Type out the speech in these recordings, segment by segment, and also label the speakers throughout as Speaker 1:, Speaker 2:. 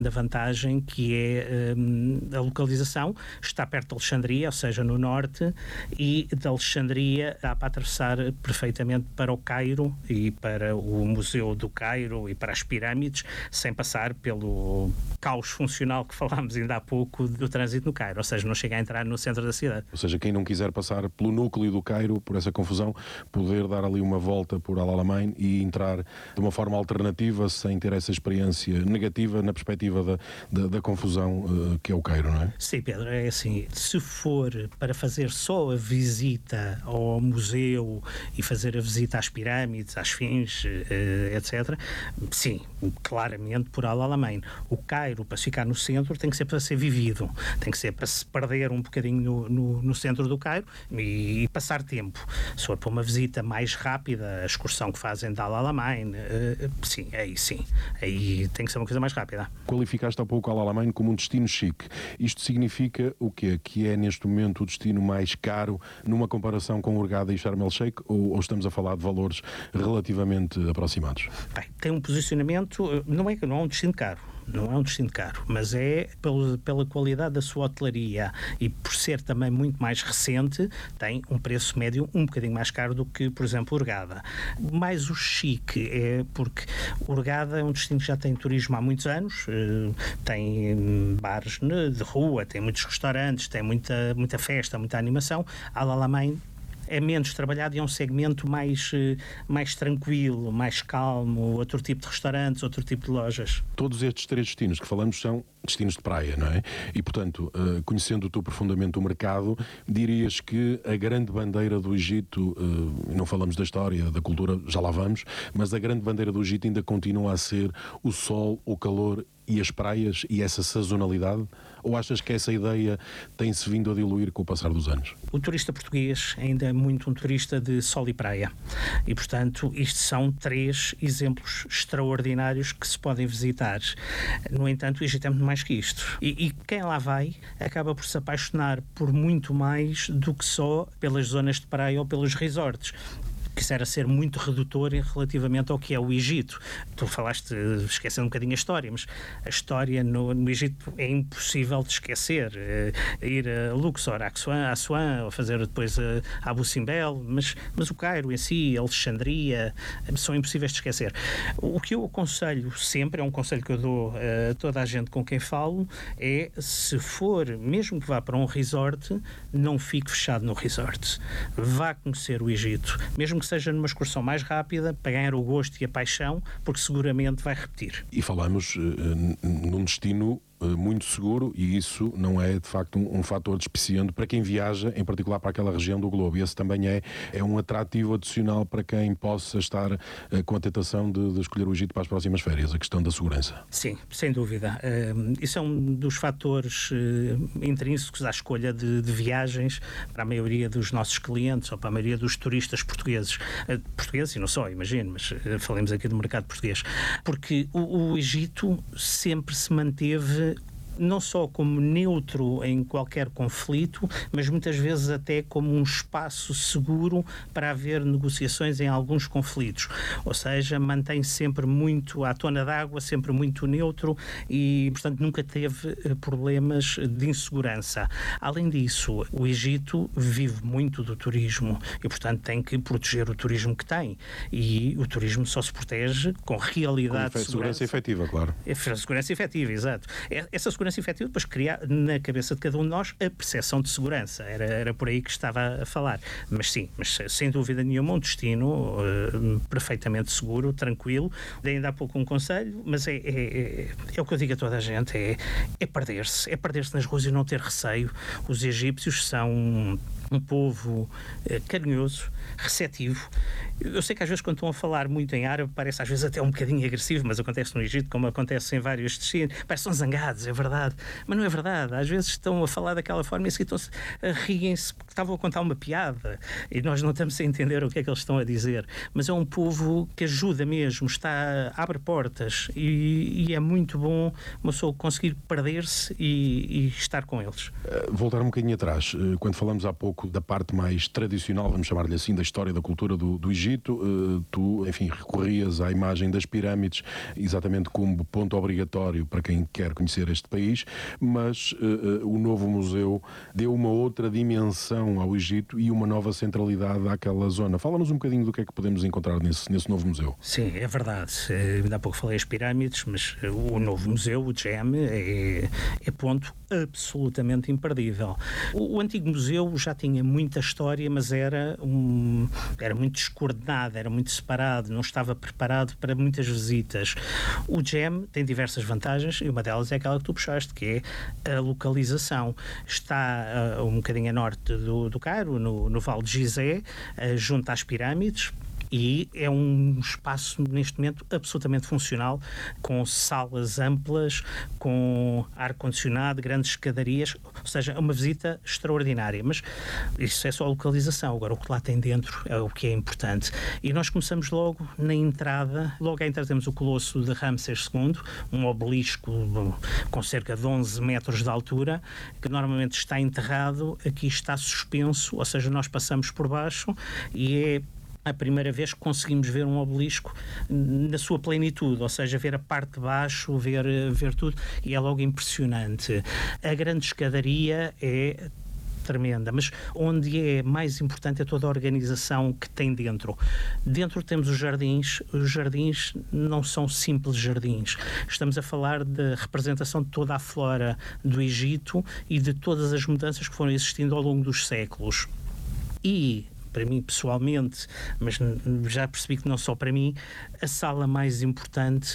Speaker 1: da vantagem que é a localização. Está perto de Alexandria, ou seja, no norte, e de Alexandria dá para atravessar perfeitamente para o Cairo e para o Museu do Cairo e para as pirâmides, sem passar pelo caos funcional que falámos ainda há pouco do trânsito no Cairo, ou seja, não chega a entrar no centro da cidade.
Speaker 2: Ou seja, quem não quiser passar pelo núcleo do Cairo, por essa confusão, poder dar ali uma volta por Al-Alamein e entrar de uma forma alternativa, sem ter essa experiência negativa na perspectiva da confusão que é o Cairo, não é?
Speaker 1: Sim, Pedro, é assim, se for para fazer só a visita ao museu e fazer a visita às pirâmides, às Esfinges, etc., sim, claramente por Al-Alamein. O Cairo, para ficar no centro, tem que ser para ser vivido, tem que ser para se perder um bocadinho no centro do Cairo e passar tempo. Se for para uma visita mais rápida, a excursão que fazem de Al-Alamein, sim, aí tem que ser uma coisa mais rápida.
Speaker 2: Qualificaste há pouco Al-Alamein como um destino chique. Isto significa o quê? Que é neste momento o destino mais caro numa comparação com Hurghada e Sharm el-Sheikh, ou estamos a falar de valores relativamente aproximados?
Speaker 1: Bem, tem um posicionamento, não é um destino caro, mas é pela qualidade da sua hotelaria e por ser também muito mais recente, tem um preço médio um bocadinho mais caro do que, por exemplo, Hurghada. Mais o chique é porque Hurghada é um destino que já tem turismo há muitos anos, tem bares de rua, tem muitos restaurantes, tem muita festa, muita animação. Al-Alamein é menos trabalhado e é um segmento mais tranquilo, mais calmo, outro tipo de restaurantes, outro tipo de lojas.
Speaker 2: Todos estes três destinos que falamos são destinos de praia, não é? E, portanto, conhecendo tu profundamente o mercado, dirias que a grande bandeira do Egito, não falamos da história, da cultura, já lá vamos, mas a grande bandeira do Egito ainda continua a ser o sol, o calor e as praias e essa sazonalidade? Ou achas que essa ideia tem-se vindo a diluir com o passar dos anos?
Speaker 1: O turista português ainda é muito um turista de sol e praia e, portanto, isto são três exemplos extraordinários que se podem visitar. No entanto, o Egito é muito mais que isto. E quem lá vai acaba por se apaixonar por muito mais do que só pelas zonas de praia ou pelos resorts. Quisera ser muito redutor relativamente ao que é o Egito. Tu falaste, esquecendo um bocadinho a história, mas a história no Egito é impossível de esquecer. Ir a Luxor, a Assuan, ou fazer depois a Abu Simbel, mas o Cairo em si, Alexandria, são impossíveis de esquecer. O que eu aconselho sempre, é um conselho que eu dou a toda a gente com quem falo, é, se for, mesmo que vá para um resort, não fique fechado no resort. Vá conhecer o Egito, mesmo que seja numa excursão mais rápida, para ganhar o gosto e a paixão, porque seguramente vai repetir.
Speaker 2: E falamos num destino muito seguro, e isso não é de facto um fator despiciando para quem viaja, em particular para aquela região do globo. E esse também é um atrativo adicional para quem possa estar com a tentação de escolher o Egito para as próximas férias, a questão da segurança.
Speaker 1: Sim, sem dúvida. Isso é um dos fatores intrínsecos à escolha de viagens para a maioria dos nossos clientes ou para a maioria dos turistas portugueses. Portugueses e não só, imagino, mas falemos aqui do mercado português. Porque o Egito sempre se manteve não só como neutro em qualquer conflito, mas muitas vezes até como um espaço seguro para haver negociações em alguns conflitos. Ou seja, mantém sempre muito à tona d'água, sempre muito neutro e, portanto, nunca teve problemas de insegurança. Além disso, o Egito vive muito do turismo e, portanto, tem que proteger o turismo que tem. E o turismo só se protege com realidade de
Speaker 2: segurança efetiva, claro.
Speaker 1: Segurança efetiva, exato. Essa segurança efetiva depois cria na cabeça de cada um de nós a percepção de segurança. Era por aí que estava a falar. Mas sim, sem dúvida nenhuma, um destino perfeitamente seguro, tranquilo. Ainda há pouco um conselho, mas é o que eu digo a toda a gente, é perder-se nas ruas e não ter receio. Os egípcios são um povo carinhoso, receptivo. Eu sei que às vezes quando estão a falar muito em árabe parece às vezes até um bocadinho agressivo, mas acontece no Egito como acontece em vários destinos. Parece que são zangados, é verdade. Mas não é verdade. Às vezes estão a falar daquela forma e a seguir riem-se porque estavam a contar uma piada e nós não estamos a entender o que é que eles estão a dizer. Mas é um povo que ajuda mesmo, abre portas e é muito bom uma pessoa conseguir perder-se e estar com eles.
Speaker 2: Voltar um bocadinho atrás, quando falamos há pouco pouco da parte mais tradicional, vamos chamar-lhe assim, da história da cultura do Egito. Tu, enfim, recorrias à imagem das pirâmides exatamente como ponto obrigatório para quem quer conhecer este país, mas o novo museu deu uma outra dimensão ao Egito e uma nova centralidade àquela zona. Fala-nos um bocadinho do que é que podemos encontrar nesse novo museu.
Speaker 1: Sim, é verdade. Ainda há pouco falei as pirâmides, mas o novo museu, o GEM, é ponto absolutamente imperdível. O antigo museu já tinha muita história, mas era muito descoordenado, era muito separado, não estava preparado para muitas visitas. O GEM tem diversas vantagens e uma delas é aquela que tu puxaste, que é a localização. Está um bocadinho a norte do Cairo, no Vale de Gizé, junto às pirâmides. E é um espaço, neste momento, absolutamente funcional, com salas amplas, com ar-condicionado, grandes escadarias, ou seja, é uma visita extraordinária. Mas isso é só a localização. Agora, o que lá tem dentro é o que é importante. E nós começamos logo na entrada. Logo à entrada temos o Colosso de Ramsés II, um obelisco com cerca de 11 metros de altura, que normalmente está enterrado, aqui está suspenso, ou seja, nós passamos por baixo e é a primeira vez que conseguimos ver um obelisco na sua plenitude, ou seja, ver a parte de baixo, ver tudo, e é logo impressionante. A grande escadaria é tremenda, mas onde é mais importante é toda a organização que tem dentro. Dentro temos os jardins não são simples jardins. Estamos a falar da representação de toda a flora do Egito e de todas as mudanças que foram existindo ao longo dos séculos. E para mim pessoalmente, mas já percebi que não só para mim, a sala mais importante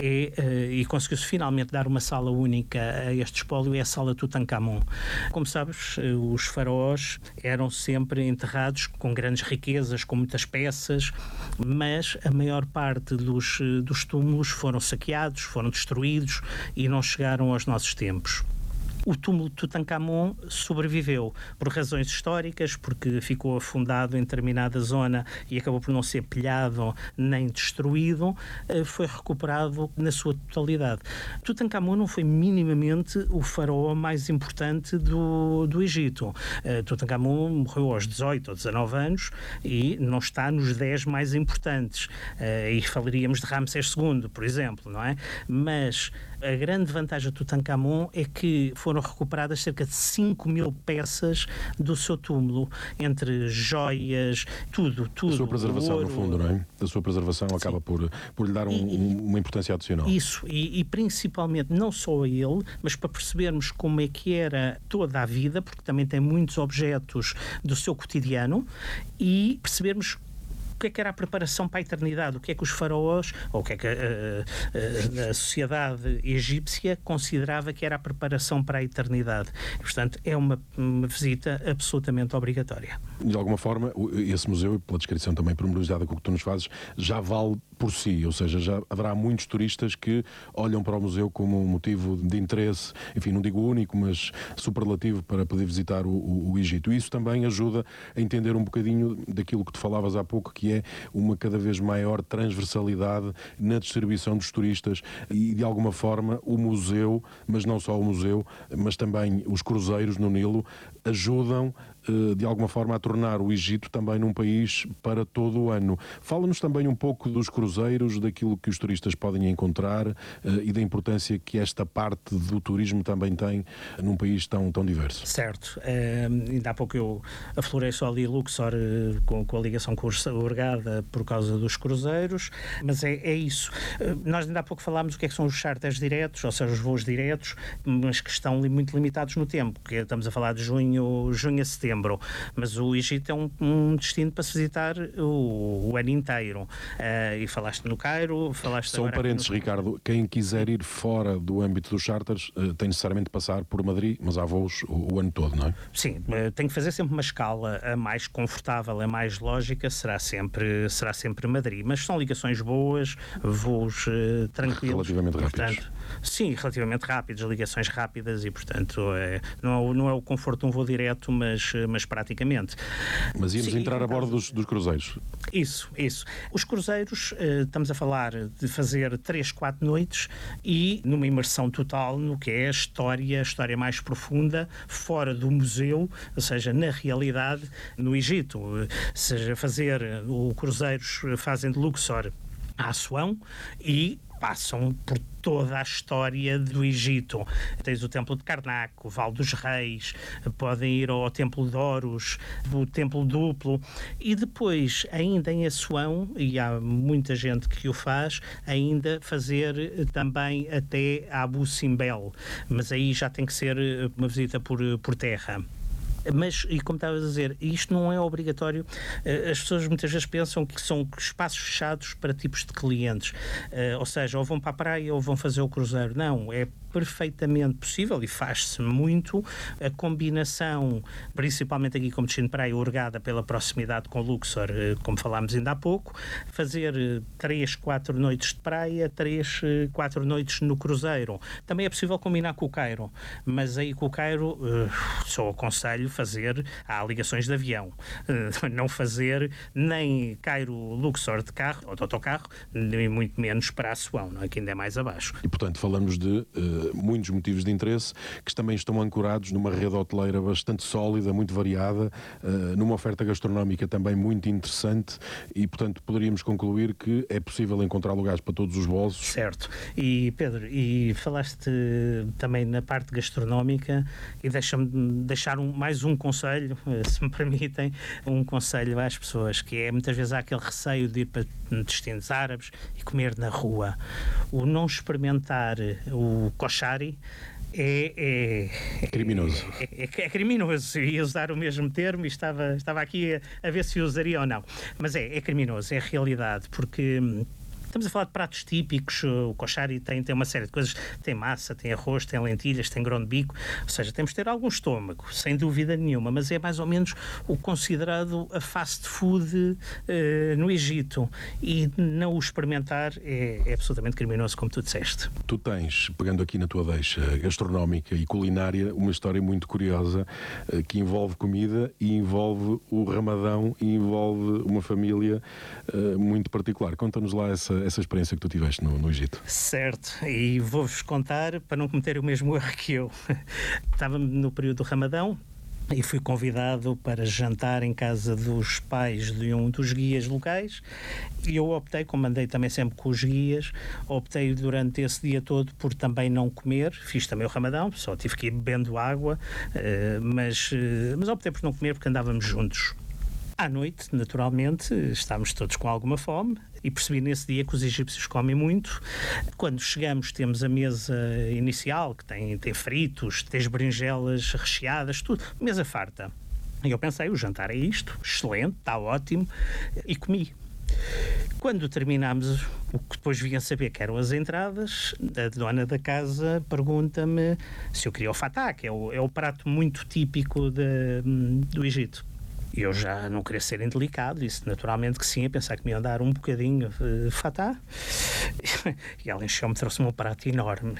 Speaker 1: e conseguiu-se finalmente dar uma sala única a este espólio, é a sala Tutankhamon. Como sabes, os faraós eram sempre enterrados com grandes riquezas, com muitas peças, mas a maior parte dos túmulos foram saqueados, foram destruídos e não chegaram aos nossos tempos. O túmulo de Tutankhamon sobreviveu por razões históricas, porque ficou afundado em determinada zona e acabou por não ser pilhado nem destruído, foi recuperado na sua totalidade. Tutankhamon não foi minimamente o faraó mais importante do Egito. Tutankhamon morreu aos 18 ou 19 anos e não está nos 10 mais importantes. E falaríamos de Ramsés II, por exemplo, não é? Mas a grande vantagem de Tutankhamon é que foram recuperadas cerca de 5.000 peças do seu túmulo, entre joias, tudo.
Speaker 2: A sua preservação,
Speaker 1: ouro,
Speaker 2: no fundo, não é? A sua preservação acaba por lhe dar uma importância adicional.
Speaker 1: Isso, e principalmente não só a ele, mas para percebermos como é que era toda a vida, porque também tem muitos objetos do seu cotidiano, e percebermos o que é que era a preparação para a eternidade, o que é que os faraós, ou o que é que a sociedade egípcia considerava que era a preparação para a eternidade. E, portanto, é uma visita absolutamente obrigatória.
Speaker 2: De alguma forma, esse museu, pela descrição também pormenorizada com o que tu nos fazes, já vale por si, ou seja, já haverá muitos turistas que olham para o museu como um motivo de interesse, enfim, não digo único, mas superlativo para poder visitar o Egito. E isso também ajuda a entender um bocadinho daquilo que tu falavas há pouco, que é uma cada vez maior transversalidade na distribuição dos turistas e, de alguma forma, o museu, mas não só o museu, mas também os cruzeiros no Nilo, ajudam de alguma forma a tornar o Egito também num país para todo o ano. Fala-nos também um pouco dos cruzeiros, daquilo que os turistas podem encontrar e da importância que esta parte do turismo também tem num país tão diverso.
Speaker 1: Certo. Ainda há pouco eu aflorei só ali Luxor com a ligação com o Hurghada por causa dos cruzeiros, mas é isso. Nós ainda há pouco falámos o que é que são os charters diretos, ou seja, os voos diretos, mas que estão muito limitados no tempo, porque estamos a falar de junho a setembro. Mas o Egito é um destino para se visitar o ano inteiro. E falaste no Cairo, falaste
Speaker 2: São
Speaker 1: agora
Speaker 2: parênteses, Ricardo. Quem quiser ir fora do âmbito dos charters tem necessariamente de passar por Madrid, mas há voos o ano todo, não é?
Speaker 1: Sim, tem que fazer sempre uma escala. A mais confortável, a mais lógica será sempre Madrid. Mas são ligações boas, voos tranquilos.
Speaker 2: Relativamente rápidos.
Speaker 1: Portanto, Sim, relativamente rápidos, ligações rápidas e, portanto, não é o conforto de um voo direto, mas praticamente.
Speaker 2: Mas íamos
Speaker 1: Sim,
Speaker 2: entrar a bordo dos cruzeiros.
Speaker 1: Isso. Os cruzeiros, estamos a falar de fazer 3, 4 noites e numa imersão total no que é a história mais profunda, fora do museu, ou seja, na realidade, no Egito. Ou seja, cruzeiros fazem de Luxor a Assuão e passam por toda a história do Egito. Tens o Templo de Karnak, o Vale dos Reis, podem ir ao Templo de Horus, o Templo Duplo, e depois, ainda em Assuão, e há muita gente que o faz, ainda fazer também até a Abu Simbel, mas aí já tem que ser uma visita por terra. Mas, e como estavas a dizer, isto não é obrigatório. As pessoas muitas vezes pensam que são espaços fechados para tipos de clientes. Ou seja, ou vão para a praia ou vão fazer o cruzeiro. Não, é perfeitamente possível e faz-se muito a combinação, principalmente aqui como destino de praia, orgada pela proximidade com Luxor, como falámos ainda há pouco, fazer 3, 4 noites de praia, 3, 4 noites no cruzeiro. Também é possível combinar com o Cairo, mas aí com o Cairo só aconselho fazer, há ligações de avião, não fazer nem Cairo-Luxor de carro ou de autocarro, nem muito menos para Assuão, não é? Que ainda é mais abaixo.
Speaker 2: E, portanto, falamos de muitos motivos de interesse que também estão ancorados numa rede hoteleira bastante sólida, muito variada, numa oferta gastronómica também muito interessante e, portanto, poderíamos concluir que é possível encontrar lugares para todos os bolsos.
Speaker 1: Certo. E, Pedro, falaste também na parte gastronómica e deixa-me deixar mais um conselho, se me permitem, um conselho às pessoas, que é, muitas vezes há aquele receio de ir para destinos árabes e comer na rua. O não experimentar o koshari é
Speaker 2: criminoso.
Speaker 1: É criminoso. Eu ia usar o mesmo termo e estava aqui a ver se usaria ou não. Mas é criminoso, é realidade, porque estamos a falar de pratos típicos. O koshari tem uma série de coisas, tem massa, tem arroz, tem lentilhas, tem grão de bico, ou seja, temos de ter algum estômago, sem dúvida nenhuma, mas é mais ou menos o considerado a fast food no Egito, e não o experimentar é absolutamente criminoso, como tu disseste.
Speaker 2: Tu tens, pegando aqui na tua deixa gastronómica e culinária, uma história muito curiosa que envolve comida e envolve o Ramadão e envolve uma família muito particular. Conta-nos lá essa experiência que tu tiveste no Egito.
Speaker 1: Certo, e vou-vos contar para não cometer o mesmo erro que eu. Estava no período do Ramadão e fui convidado para jantar em casa dos pais de um dos guias locais, e eu optei, como andei também sempre com os guias, optei durante esse dia todo por também não comer. Fiz também o Ramadão, só tive que ir bebendo água, mas optei por não comer porque andávamos juntos. À noite, naturalmente, estávamos todos com alguma fome e percebi nesse dia que os egípcios comem muito. Quando chegamos, temos a mesa inicial, que tem fritos, tem as berinjelas recheadas, tudo, mesa farta. E eu pensei, o jantar é isto, excelente, está ótimo, e comi. Quando terminámos, o que depois vim a saber que eram as entradas, a dona da casa pergunta-me se eu queria o fatá, que é o prato muito típico do Egito. E eu já não queria ser indelicado, disse naturalmente que sim, a pensar que me iam dar um bocadinho de fatá. E ela encheu-me, trouxe-me um prato enorme.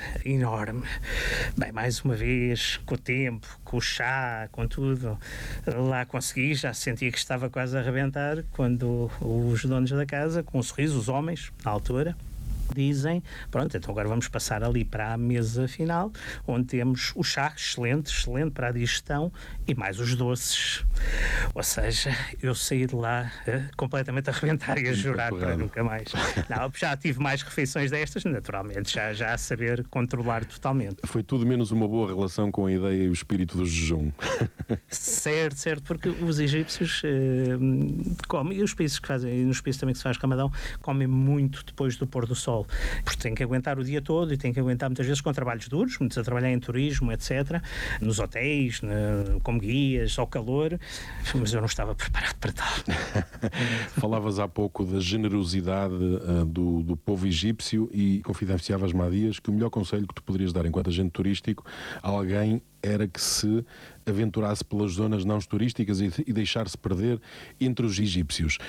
Speaker 1: Bem, mais uma vez, com o tempo, com o chá, com tudo, lá consegui, já sentia que estava quase a arrebentar, quando os donos da casa, com um sorriso, os homens, na altura, dizem, pronto, então agora vamos passar ali para a mesa final, onde temos o chá, excelente para a digestão, e mais os doces. Ou seja, eu saí de lá completamente a arrebentar e a jurar para nunca mais. Não, já tive mais refeições destas, naturalmente, já a saber controlar totalmente.
Speaker 2: Foi tudo menos uma boa relação com a ideia e o espírito do jejum.
Speaker 1: Certo, porque os egípcios comem, e os países que fazem, e nos países também que se faz Ramadão, comem muito depois do pôr do sol. Porque tem que aguentar o dia todo e tem que aguentar muitas vezes com trabalhos duros, muitos a trabalhar em turismo, etc., nos hotéis, como guias, ao calor, mas eu não estava preparado para tal.
Speaker 2: Falavas há pouco da generosidade do povo egípcio e confidenciavas-me há dias que o melhor conselho que tu poderias dar enquanto agente turístico a alguém era que se aventurasse pelas zonas não turísticas e deixar-se perder entre os egípcios.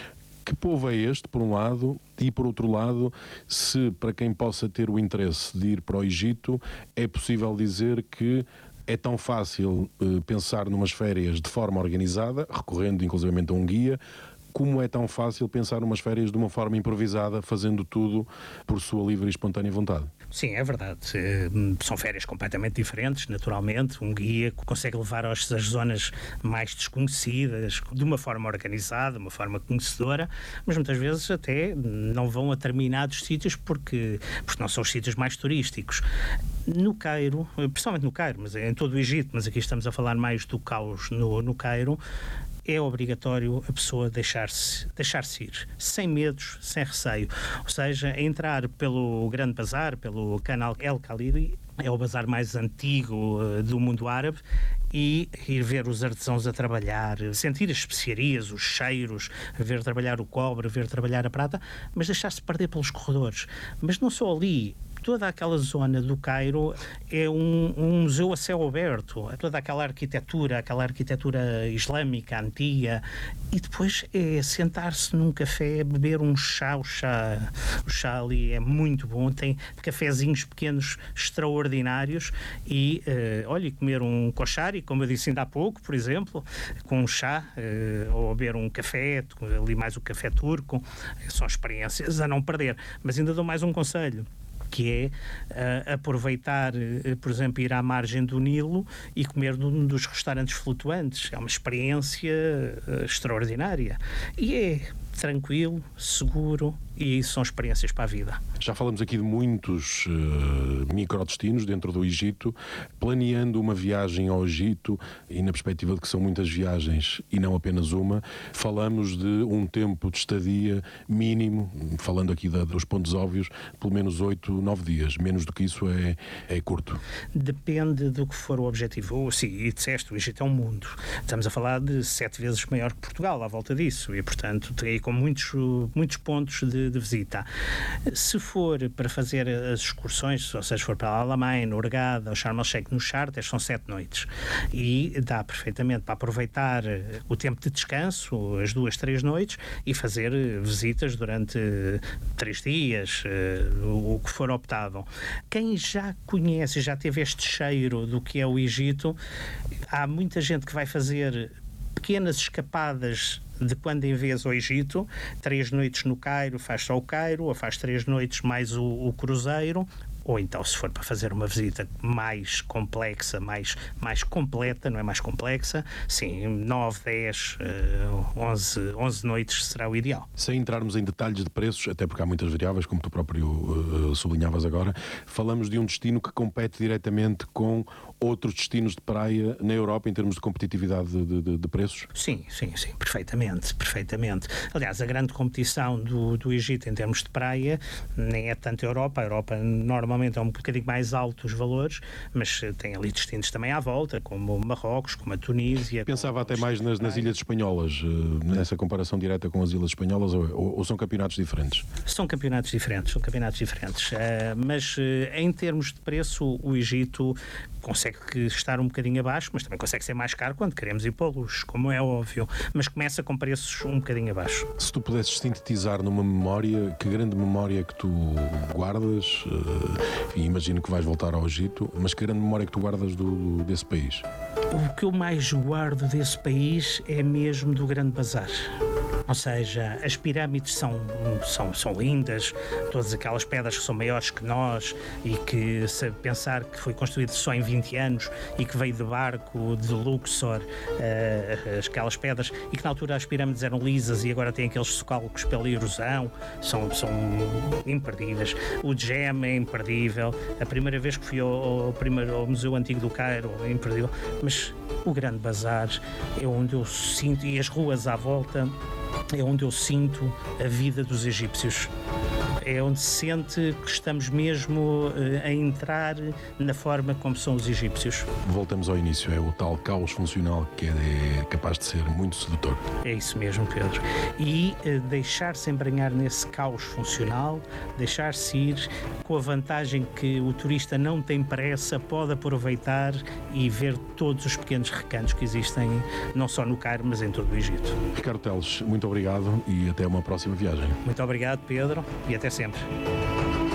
Speaker 2: Que povo é este, por um lado, e por outro lado, se para quem possa ter o interesse de ir para o Egito, é possível dizer que é tão fácil pensar numas férias de forma organizada, recorrendo inclusivamente a um guia, como é tão fácil pensar numas férias de uma forma improvisada, fazendo tudo por sua livre e espontânea vontade.
Speaker 1: Sim, é verdade. São férias completamente diferentes, naturalmente. Um guia consegue levar às zonas mais desconhecidas de uma forma organizada, uma forma conhecedora, mas muitas vezes até não vão a determinados sítios porque não são os sítios mais turísticos. No Cairo, principalmente no Cairo, mas em todo o Egito, mas aqui estamos a falar mais do caos no Cairo, é obrigatório a pessoa deixar-se ir, sem medos, sem receio. Ou seja, entrar pelo Grande Bazar, pelo Canal El Khalili, é o bazar mais antigo do mundo árabe, e ir ver os artesãos a trabalhar, sentir as especiarias, os cheiros, ver trabalhar o cobre, ver trabalhar a prata, mas deixar-se perder pelos corredores. Mas não só ali. Toda aquela zona do Cairo é um museu a céu aberto. Toda aquela arquitetura islâmica antiga. E depois é sentar-se num café, beber um chá. O chá ali é muito bom. Tem cafezinhos pequenos extraordinários. E, comer um koshari, como eu disse ainda há pouco, por exemplo, com um chá, ou beber um café, ali mais o café turco. São experiências a não perder. Mas ainda dou mais um conselho, que é aproveitar, por exemplo, ir à margem do Nilo e comer num dos restaurantes flutuantes. É uma experiência extraordinária. E é tranquilo, seguro, e são experiências para a vida.
Speaker 2: Já falamos aqui de muitos microdestinos dentro do Egito. Planeando uma viagem ao Egito, e na perspectiva de que são muitas viagens e não apenas uma, falamos de um tempo de estadia mínimo, falando aqui dos pontos óbvios, pelo menos 8, 9 dias. Menos do que isso é curto.
Speaker 1: Depende do que for o objetivo. Sim, e disseste, o Egito é um mundo. Estamos a falar de 7 vezes maior que Portugal à volta disso, e portanto tem com muitos pontos de visita. Se for para fazer as excursões, ou seja, se for para Alamein, Hurghada ou Sharm el-Sheikh nos charters, são 7 noites. E dá perfeitamente para aproveitar o tempo de descanso, as 2, 3 noites, e fazer visitas durante 3 dias, o que for optável. Quem já conhece, já teve este cheiro do que é o Egito, há muita gente que vai fazer pequenas escapadas de quando em vez ao Egito, 3 noites no Cairo, faz só o Cairo, ou faz 3 noites mais o cruzeiro, ou então, se for para fazer uma visita mais complexa, mais completa, não é mais complexa, sim, 9, 10, 11 noites será o ideal.
Speaker 2: Sem entrarmos em detalhes de preços, até porque há muitas variáveis, como tu próprio sublinhavas agora, falamos de um destino que compete diretamente com outros destinos de praia na Europa em termos de competitividade de preços?
Speaker 1: Sim, perfeitamente. Aliás, a grande competição do Egito em termos de praia nem é tanto a Europa normalmente é um bocadinho mais alto os valores, mas tem ali destinos também à volta, como Marrocos, como a Tunísia.
Speaker 2: Pensava até mais nas ilhas espanholas, nessa comparação direta com as ilhas espanholas, ou são campeonatos diferentes?
Speaker 1: São campeonatos diferentes, mas em termos de preço, o Egito consegue estar um bocadinho abaixo, mas também consegue ser mais caro quando queremos ir para los, como é óbvio, mas começa com preços um bocadinho abaixo.
Speaker 2: Se tu pudesses sintetizar numa memória, que grande memória que tu guardas, e imagino que vais voltar ao Egito, mas que grande memória que tu guardas desse país?
Speaker 1: O que eu mais guardo desse país é mesmo do Grande Bazar. Ou seja, as pirâmides são lindas, todas aquelas pedras que são maiores que nós e que, se pensar que foi construído só em 20 anos e que veio de barco de Luxor, aquelas pedras, e que na altura as pirâmides eram lisas e agora têm aqueles socalcos pela erosão, são imperdíveis. O Djem é imperdível. A primeira vez que fui ao Museu Antigo do Cairo é imperdível. Mas o Grande Bazar é onde eu sinto, e as ruas à volta, é onde eu sinto a vida dos egípcios. É onde se sente que estamos mesmo a entrar na forma como são os egípcios.
Speaker 2: Voltamos ao início, é o tal caos funcional que é capaz de ser muito sedutor.
Speaker 1: É isso mesmo, Pedro. E deixar-se embranhar nesse caos funcional, deixar-se ir com a vantagem que o turista não tem pressa, pode aproveitar e ver todos os pequenos recantos que existem, não só no Cairo, mas em todo o Egito.
Speaker 2: Ricardo Teles, muito obrigado e até uma próxima viagem.
Speaker 1: Muito obrigado, Pedro, e até sempre.